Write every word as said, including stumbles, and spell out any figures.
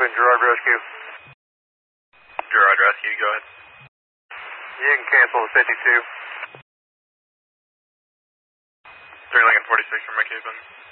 Gerard Rescue. Gerard Rescue, go ahead. You can cancel the fifty-two. three Lincoln forty-six from McCabe.